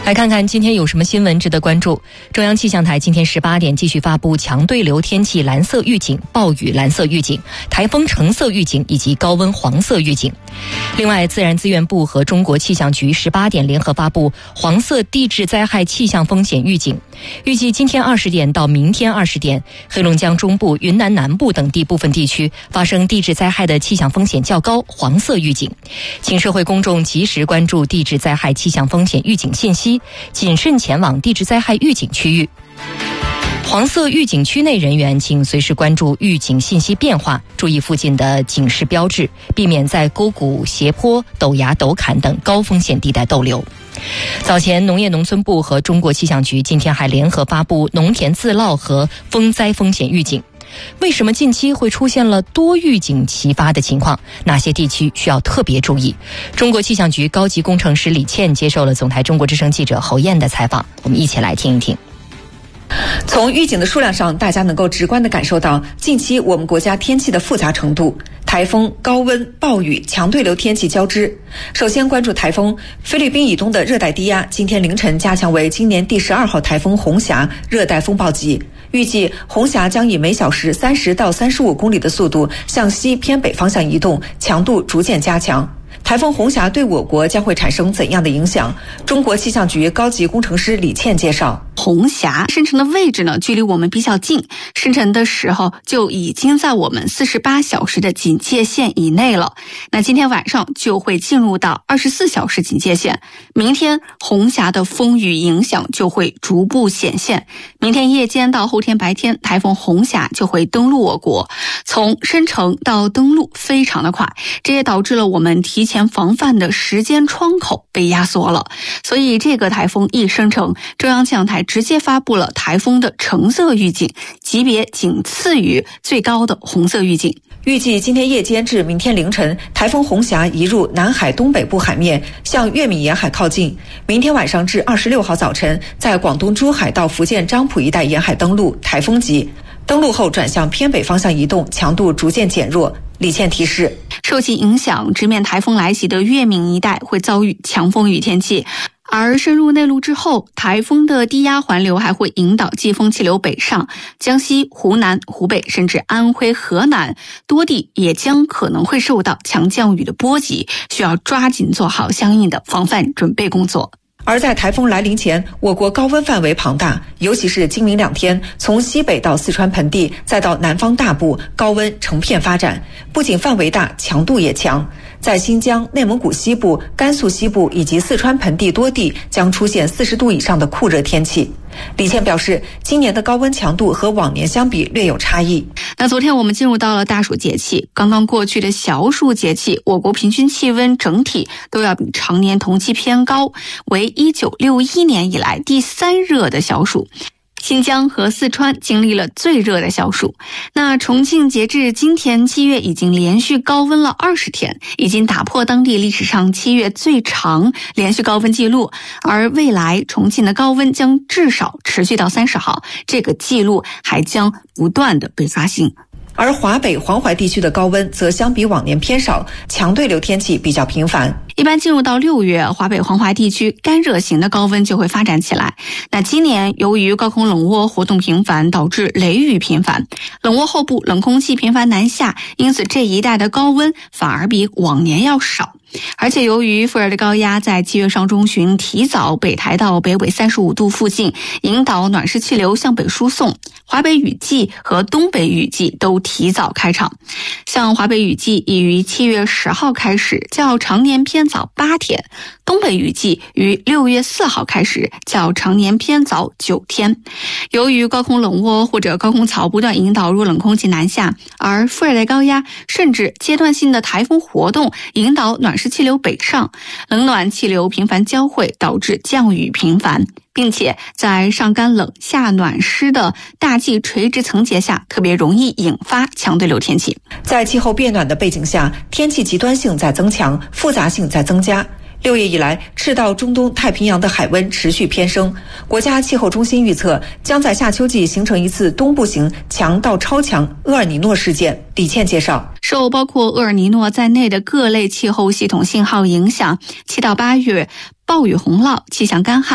来看看今天有什么新闻值得关注。中央气象台今天18点继续发布强对流天气蓝色预警、暴雨蓝色预警、台风橙色预警以及高温黄色预警。另外，自然资源部和中国气象局18点联合发布黄色地质灾害气象风险预警，预计今天20点到明天20点，黑龙江中部、云南南部等地部分地区发生地质灾害的气象风险较高，黄色预警。请社会公众及时关注地质灾害气象风险预警信息，谨慎前往地质灾害预警区域。黄色预警区内人员请随时关注预警信息变化，注意附近的警示标志，避免在沟谷、斜坡、陡崖、陡坎等高风险地带逗留。早前，农业农村部和中国气象局今天还联合发布农田自涝和风灾风险预警。为什么近期会出现了多预警齐发的情况？哪些地区需要特别注意？中国气象局高级工程师李倩接受了总台中国之声记者侯燕的采访，我们一起来听一听。 从预警的数量上，大家能够直观地感受到近期我们国家天气的复杂程度，台风、高温、暴雨、强对流天气交织。首先关注台风，菲律宾以东的热带低压今天凌晨加强为今年第12号台风红霞热带风暴级，预计红霞将以每小时30到35公里的速度向西偏北方向移动，强度逐渐加强。台风红霞对我国将会产生怎样的影响？中国气象局高级工程师李倩介绍。 红霞生成的位置呢，距离我们比较近，生成的时候就已经在我们48小时的警戒线以内了。那今天晚上就会进入到24小时警戒线，明天红霞的风雨影响就会逐步显现。明天夜间到后天白天，台风红霞就会登陆我国，从生成到登陆非常的快，这也导致了我们提前防范的时间窗口被压缩了。所以这个台风一生成，中央气象台直接发布了台风的橙色预警，级别仅次于最高的红色预警。 预计今天夜间至明天凌晨，台风红霞移入南海东北部海面，向粤闽沿海靠近。明天晚上至26号早晨，在广东珠海到福建漳浦一带沿海登陆，台风级。登陆后转向偏北方向移动，强度逐渐减弱。李倩提示， 受其影响，直面台风来袭的粤闽一带会遭遇强风雨天气。而深入内陆之后，台风的低压环流还会引导季风气流北上，江西、湖南、湖北甚至安徽、河南多地也将可能会受到强降雨的波及，需要抓紧做好相应的防范准备工作。 而在台风来临前，我国高温范围庞大，尤其是今明2天，从西北到四川盆地，再到南方大部，高温成片发展，不仅范围大，强度也强。在新疆、内蒙古西部、甘肃西部以及四川盆地多地将出现40度以上的酷热天气。李倩表示，今年的高温强度和往年相比略有差异。 那昨天我们进入到了大暑节气，刚刚过去的小暑节气，我国平均气温整体都要比常年同期偏高，为1961年以来第3热的小暑。新疆和四川经历了最热的小暑。那重庆截至今天7月已经连续高温了20天，已经打破当地历史上7月最长连续高温记录，而未来重庆的高温将至少持续到30号，这个记录还将不断的被刷新。 而华北、黄淮地区的高温则相比往年偏少，强对流天气比较频繁。 一般进入到6月，华北、黄淮地区干热型的高温就会发展起来。那今年由于高空冷涡活动频繁，导致雷雨频繁，冷涡后部冷空气频繁南下，因此这一带的高温反而比往年要少。而且由于副热带高压在7月上中旬提早北抬到北纬35度附近，引导暖湿气流向北输送，华北雨季和东北雨季都提早开场。像华北雨季已于7月10号开始，较常年偏早8天；东北雨季于6月4号开始，较常年偏早9天。由于高空冷涡或者高空槽不断引导弱冷空气南下，而副热带高压甚至阶段性的台风活动引导暖湿气流北上，冷暖气流频繁交汇，导致降雨频繁，并且在上干冷下暖湿的大气垂直层结下，特别容易引发强对流天气。 在气候变暖的背景下，天气极端性在增强，复杂性在增加。6月以来，赤道、中东、太平洋的海温持续偏升。国家气候中心预测，将在夏秋季形成一次东部型强到超强厄尔尼诺事件。李倩介绍， 受包括厄尔尼诺在内的各类气候系统信号影响，7到8月暴雨洪涝，气象干旱。